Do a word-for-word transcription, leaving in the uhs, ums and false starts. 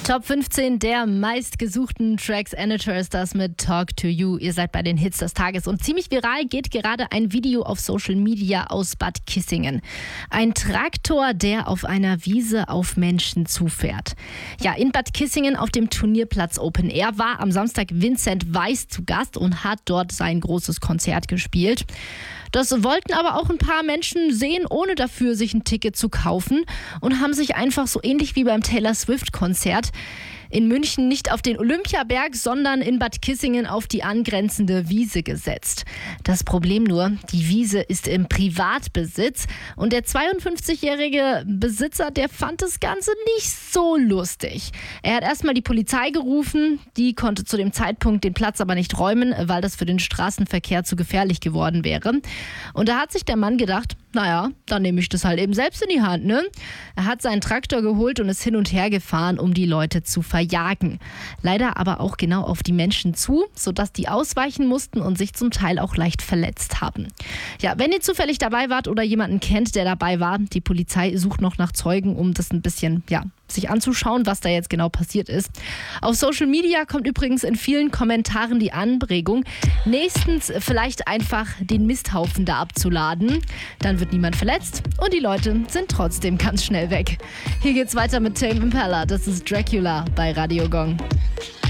Top fünfzehn der meistgesuchten Tracks. Anator ist das mit Talk to You. Ihr seid bei den Hits des Tages. Und ziemlich viral geht gerade ein Video auf Social Media aus Bad Kissingen. Ein Traktor, der auf einer Wiese auf Menschen zufährt. Ja, in Bad Kissingen auf dem Turnierplatz Open Air war am Samstag Vincent Weiss zu Gast und hat dort sein großes Konzert gespielt. Das wollten aber auch ein paar Menschen sehen, ohne dafür sich ein Ticket zu kaufen, und haben sich einfach so ähnlich wie beim Taylor Swift-Konzert in München nicht auf den Olympiaberg, sondern in Bad Kissingen auf die angrenzende Wiese gesetzt. Das Problem nur, die Wiese ist im Privatbesitz und der zweiundfünfzigjährige Besitzer, der fand das Ganze nicht so lustig. Er hat erstmal die Polizei gerufen, die konnte zu dem Zeitpunkt den Platz aber nicht räumen, weil das für den Straßenverkehr zu gefährlich geworden wäre. Und da hat sich der Mann gedacht, naja, dann nehme ich das halt eben selbst in die Hand, ne? Er hat seinen Traktor geholt und ist hin und her gefahren, um die Leute zu verjagen. Leider aber auch genau auf die Menschen zu, sodass die ausweichen mussten und sich zum Teil auch leicht verletzt haben. Ja, wenn ihr zufällig dabei wart oder jemanden kennt, der dabei war, die Polizei sucht noch nach Zeugen, um das ein bisschen, ja, sich anzuschauen, was da jetzt genau passiert ist. Auf Social Media kommt übrigens in vielen Kommentaren die Anregung, nächstens vielleicht einfach den Misthaufen da abzuladen. Dann wird niemand verletzt und die Leute sind trotzdem ganz schnell weg. Hier geht's weiter mit Tame Impala. Das ist Dracula bei Radio Gong.